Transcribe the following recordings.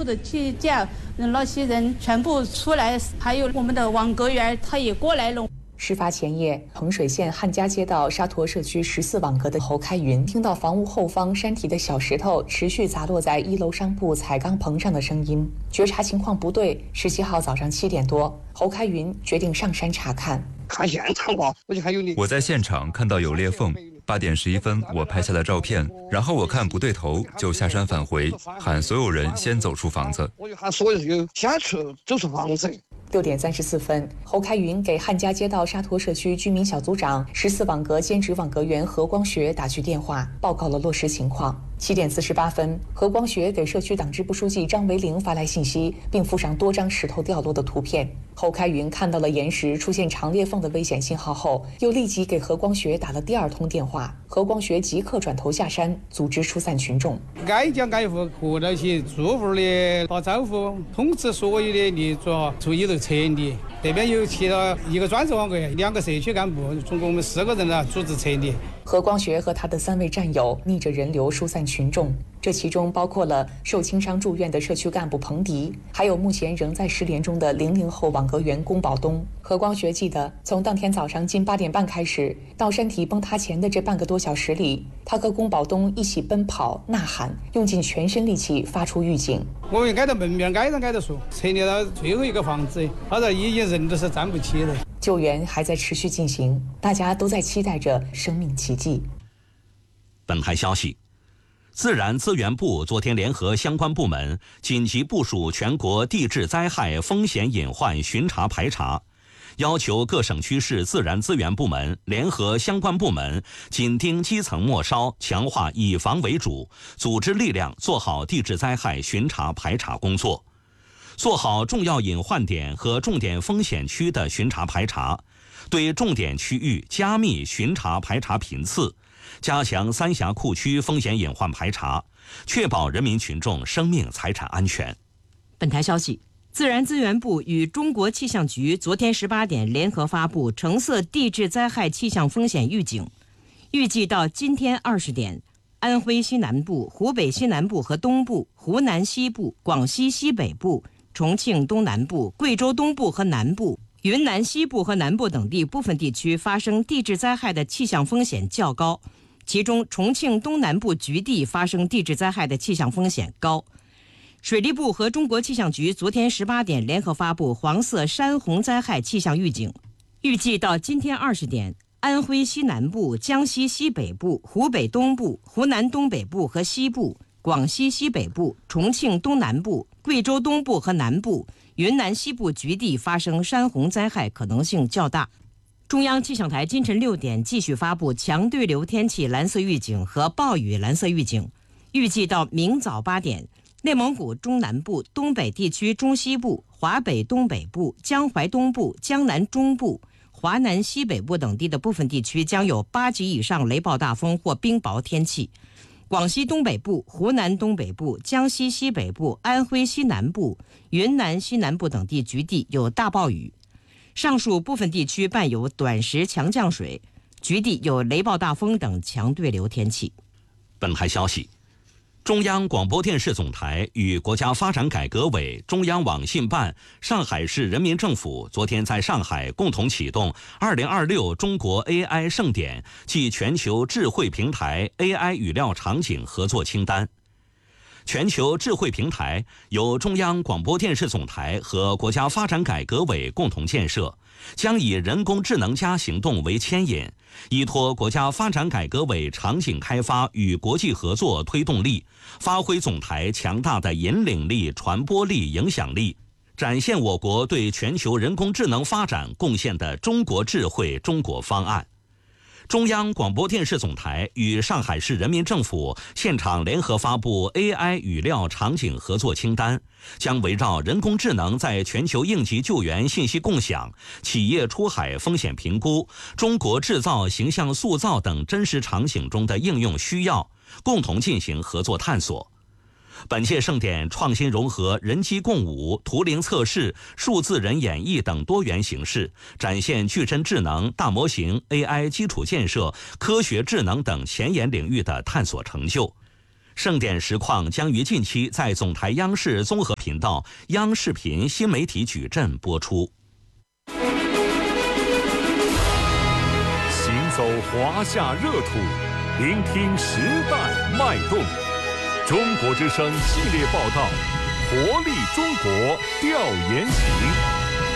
的去叫那些人全部出来，还有我们的网格员他也过来了。 事发前夜，衡水县汉家街道沙坨社区14网格的侯开云听到房屋后方山体的小石头持续砸落在1楼商铺彩钢棚上的声音，觉察情况不对。17号早上7点多，侯开云决定上山查看。 看现场吧，我在现场看到有裂缝。8点11分，我拍下了照片，然后我看不对头，就下山返回，喊所有人先走出房子。 我就喊所有人先走出房子。 6点34分，侯开云给汉家街道沙坨社区居民小组长、14网格兼职网格员何光学打去电话，报告了落实情况。7点48分，何光学给社区党支部书记张维龄发来信息，并附上多张石头掉落的图片。侯开云看到了岩石出现长裂缝的危险信号后，又立即给何光学打了第2通电话。何光学即刻转头下山，组织疏散群众。 挨家挨户合到起，住户的打招呼，通知所有的业主注意到撤离。这边有起了1个专职网格员，2个社区干部，总共我们4个人了，组织撤离。 何光学和他的3位战友逆着人流疏散群众，这其中包括了受轻伤住院的社区干部彭迪，还有目前仍在失联中的00后网格员龚宝东。何光学记得，从当天早上近8点半开始，到山体崩塌前的这半个多小时里，他和龚宝东一起奔跑、呐喊，用尽全身力气发出预警。 我们挨到门面，挨着说，撤离到最后一个房子，他说已经人都是站不起了。 救援还在持续进行，大家都在期待着生命奇迹。 本台消息，自然资源部昨天联合相关部门紧急部署全国地质灾害风险隐患巡查排查，要求各省区市自然资源部门联合相关部门紧盯基层末梢，强化以防为主，组织力量做好地质灾害巡查排查工作，做好重要隐患点和重点风险区的巡查排查，对重点区域加密巡查排查频次，加强三峡库区风险隐患排查，确保人民群众生命财产安全。 本台消息，自然资源部与中国气象局昨天18点联合发布橙色地质灾害气象风险预警，预计到今天20点，安徽西南部、湖北西南部和东部、湖南西部、广西西北部、重庆东南部、贵州东部和南部、云南西部和南部等地部分地区发生地质灾害的气象风险较高，其中重庆东南部局地发生地质灾害的气象风险高。水利部和中国气象局昨天18点联合发布黄色山洪灾害气象预警，预计到今天20点，安徽西南部、江西西北部、湖北东部、湖南东北部和西部、广西西北部、重庆东南部、贵州东部和南部、云南西部局地发生山洪灾害可能性较大。中央气象台今晨6点继续发布强对流天气蓝色预警和暴雨蓝色预警，预计到明早8点，内蒙古中南部、东北地区中西部、华北东北部、江淮东部、江南中部、华南西北部等地的部分地区将有8级以上雷暴大风或冰雹天气。广西东北部、湖南东北部、江西西北部、安徽西南部、云南西南部等地局地有大暴雨。上述部分地区伴有短时强降水，局地有雷暴大风等强对流天气。 本台消息，中央广播电视总台与国家发展改革委、中央网信办、上海市人民政府昨天在上海共同启动2026中国 AI 盛典暨全球智慧平台 AI 语料场景合作清单。全球智慧平台由中央广播电视总台和国家发展改革委共同建设，将以人工智能加行动为牵引，依托国家发展改革委场景开发与国际合作推动力，发挥总台强大的引领力、传播力、影响力，展现我国对全球人工智能发展贡献的中国智慧中国方案。中央广播电视总台与上海市人民政府现场联合发布 AI 语料场景合作清单，将围绕人工智能在全球应急救援信息共享、企业出海风险评估、中国制造形象塑造等真实场景中的应用需要，共同进行合作探索。本届盛典创新融合人机共舞、图灵测试、数字人演绎等多元形式，展现具身智能、大模型、AI 基础建设、科学智能等前沿领域的探索成就。 盛典实况将于近期在总台央视综合频道、央视频新媒体矩阵播出。 行走华夏热土，聆听时代脉动。中国之声系列报道，活力中国调研行。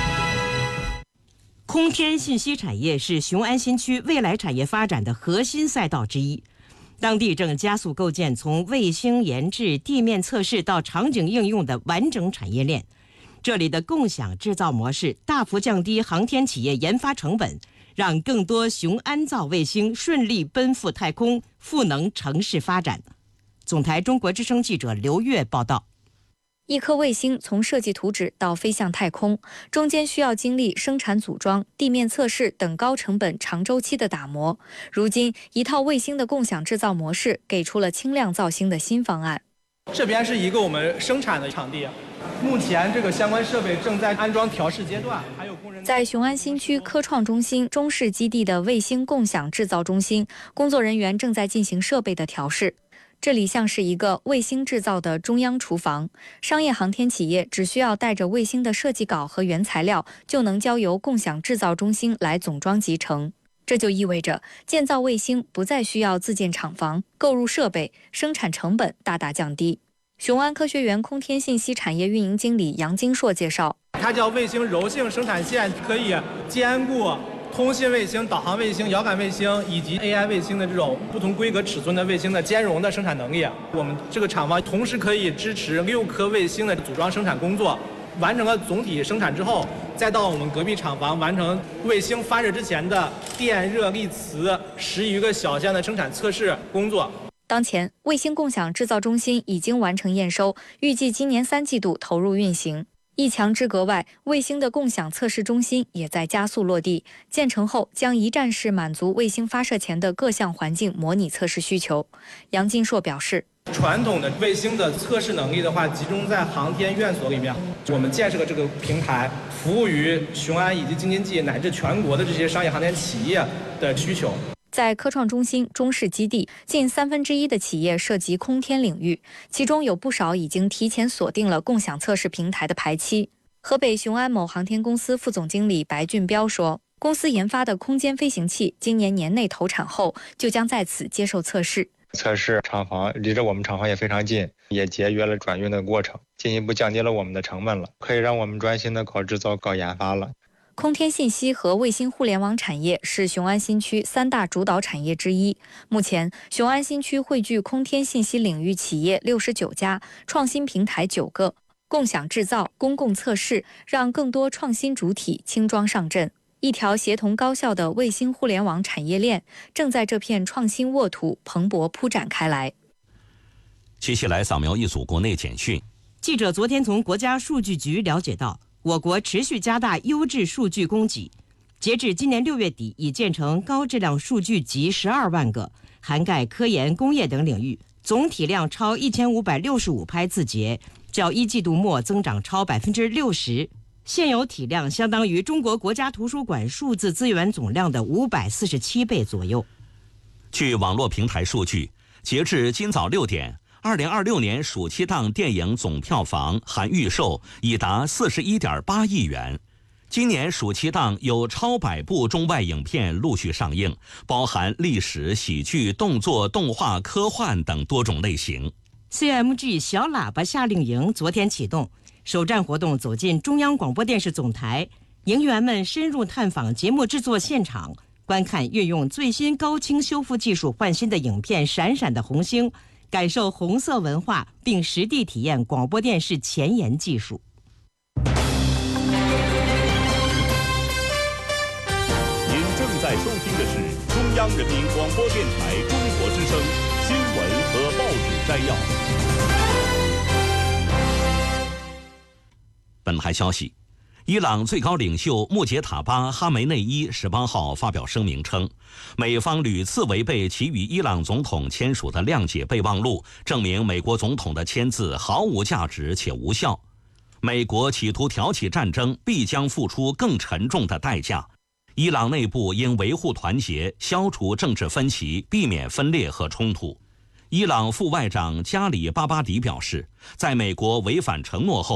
空天信息产业是雄安新区未来产业发展的核心赛道之一。当地正加速构建从卫星研制、地面测试到场景应用的完整产业链。这里的共享制造模式大幅降低航天企业研发成本，让更多雄安造卫星顺利奔赴太空，赋能城市发展。总台中国之声记者刘月报道。 一颗卫星从设计图纸到飞向太空，中间需要经历生产组装、地面测试等高成本长周期的打磨。如今，一套卫星的共享制造模式给出了轻量造星的新方案。 这边是一个我们生产的场地，目前这个相关设备正在安装调试阶段，还有工人在雄安新区科创中心中试基地的卫星共享制造中心，工作人员正在进行设备的调试。这里像是一个卫星制造的中央厨房，商业航天企业只需要带着卫星的设计稿和原材料，就能交由共享制造中心来总装集成。这就意味着建造卫星不再需要自建厂房、购入设备，生产成本大大降低。雄安科学园空天信息产业运营经理杨金硕介绍， 它叫卫星柔性生产线，可以兼顾通信卫星、导航卫星、遥感卫星以及 AI 卫星的这种不同规格尺寸的卫星的兼容的生产能力。我们这个厂房同时可以支持6颗卫星的组装生产工作，完成了总体生产之后，再到我们隔壁厂房完成卫星发射之前的电热力磁10余个小项的生产测试工作。 当前，卫星共享制造中心已经完成验收，预计今年3季度投入运行。一墙之隔外，卫星的共享测试中心也在加速落地，建成后将一站式满足卫星发射前的各项环境模拟测试需求。杨金硕表示， 传统的卫星的测试能力的话，集中在航天院所里面。我们建设了这个平台，服务于雄安以及京津冀乃至全国的这些商业航天企业的需求。 在科创中心中试基地，近1/3的企业涉及空天领域，其中有不少已经提前锁定了共享测试平台的排期。河北雄安某航天公司副总经理白俊彪说，公司研发的空间飞行器今年年内投产后，就将在此接受测试。 测试厂房离着我们厂房也非常近，也节约了转运的过程，进一步降低了我们的成本了，可以让我们专心的搞制造、搞研发了。 空天信息和卫星互联网产业是雄安新区3大主导产业之一。目前，雄安新区汇聚空天信息领域企业69家，创新平台9个，共享制造、公共测试，让更多创新主体轻装上阵。一条协同高效的卫星互联网产业链正在这片创新沃土蓬勃铺展开来。 接下来扫描一组国内简讯。 记者昨天从国家数据局了解到，我国持续加大优质数据供给，截至今年6月底，已建成高质量数据集12万个，涵盖科研、工业等领域，总体量超1565拍字节，较1季度末增长超60%，现有体量相当于中国国家图书馆数字资源总量的547倍左右。 据网络平台数据，截至今早6点，2026年暑期档电影总票房含预售已达41.8亿元。今年暑期档有超100部中外影片陆续上映，包含历史、喜剧、动作、动画、科幻等多种类型。 CMG 小喇叭夏令营昨天启动，首站活动走进中央广播电视总台，营员们深入探访节目制作现场，观看运用最新高清修复技术换新的影片《闪闪的红星》，感受红色文化，并实地体验广播电视前沿技术。 您正在收听的是中央人民广播电台中国之声新闻和报纸摘要。 本台消息，伊朗最高领袖穆杰塔巴·哈梅内伊18号发表声明称，美方屡次违背其与伊朗总统签署的谅解备忘录，证明美国总统的签字毫无价值且无效。美国企图挑起战争，必将付出更沉重的代价。伊朗内部应维护团结，消除政治分歧，避免分裂和冲突。 伊朗副外长加里巴巴迪表示，在美国违反承诺后，